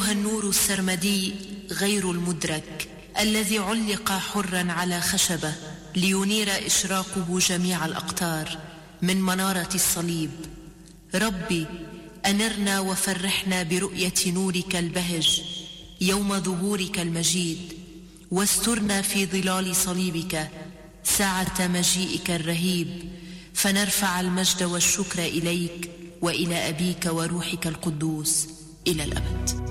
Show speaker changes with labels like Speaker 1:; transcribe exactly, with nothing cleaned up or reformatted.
Speaker 1: أيها النور السرمدي غير المدرك الذي علق حرا على خشبة لينير إشراقه جميع الأقطار من منارة الصليب، ربي أنرنا وفرحنا برؤية نورك البهج يوم ظهورك المجيد، واسترنا في ظلال صليبك ساعة مجيئك الرهيب، فنرفع المجد والشكر إليك وإلى أبيك وروحك القدوس إلى الأبد.